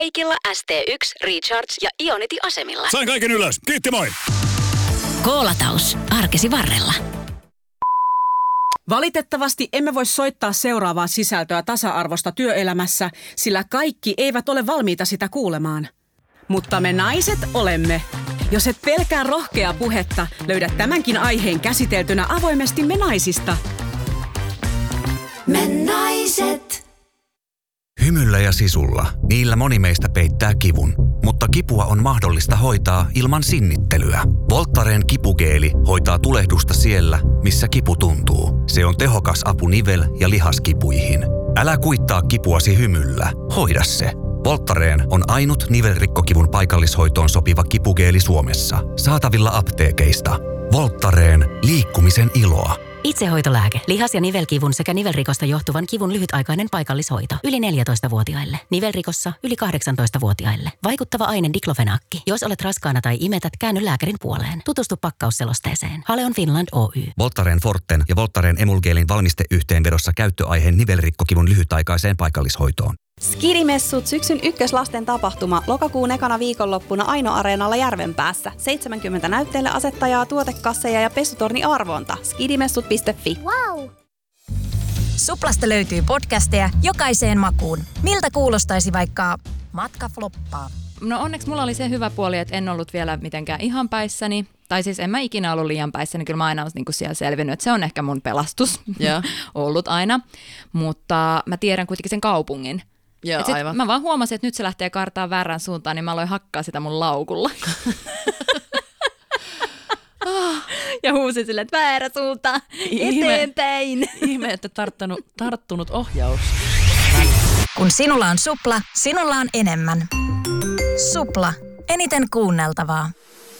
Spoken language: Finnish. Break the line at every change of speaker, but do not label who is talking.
Kaikilla ST1, Recharge ja Ionity-asemilla.
Sain kaiken ylös. Kiitti, moi!
Koolataus. Arkesi varrella.
Valitettavasti emme voi soittaa seuraavaa sisältöä tasa-arvosta työelämässä, sillä kaikki eivät ole valmiita sitä kuulemaan. Mutta me naiset olemme. Jos et pelkää rohkeaa puhetta, löydät tämänkin aiheen käsiteltynä avoimesti Me naisista.
Me naiset.
Hymyllä ja sisulla. Niillä moni meistä peittää kivun. Mutta kipua on mahdollista hoitaa ilman sinnittelyä. Voltaren kipugeeli hoitaa tulehdusta siellä, missä kipu tuntuu. Se on tehokas apu nivel- ja lihaskipuihin. Älä kuittaa kipuasi hymyllä. Hoida se. Voltaren on ainut nivelrikkokivun paikallishoitoon sopiva kipugeeli Suomessa. Saatavilla apteekeista. Voltaren. Liikkumisen iloa.
Itsehoitolääke. Lihas- ja nivelkivun sekä nivelrikosta johtuvan kivun lyhytaikainen paikallishoito. Yli 14-vuotiaille. Nivelrikossa yli 18-vuotiaille. Vaikuttava aine diklofenaakki. Jos olet raskaana tai imetät, käänny lääkärin puoleen. Tutustu pakkausselosteeseen. Haleon Finland Oy.
Voltaren Forten ja Voltaren Emulgeelin valmisteyhteenvedossa käyttöaiheen nivelrikkokivun lyhytaikaiseen paikallishoitoon.
Skidimessut syksyn ykköslasten tapahtuma lokakuun ekana viikonloppuna Aino-areenalla Järvenpäässä. 70 näytteelle asettajaa, tuotekasseja ja pesutorni arvonta. Skidimessut.fi.
Wow! Suplasta löytyy podcasteja jokaiseen makuun. Miltä kuulostaisi vaikka matka floppaa?
No onneksi mulla oli se hyvä puoli, että en ollut vielä mitenkään ihan päissäni. Tai siis en mä ikinä ollut liian päissäni, kyllä mä aina olen niinku siellä selvinnyt, että se on ehkä mun pelastus ollut aina. Mutta mä tiedän kuitenkin sen kaupungin.
Joo, aivan.
Mä vaan huomasin, että nyt se lähtee kartaan väärän suuntaan, niin mä aloin hakkaa sitä mun laukulla. Ja huusin silleen, että väärä suunta, eteenpäin.
Ihme, että tarttunut ohjaus.
Kun sinulla on Supla, sinulla on enemmän. Supla. Eniten kuunneltavaa.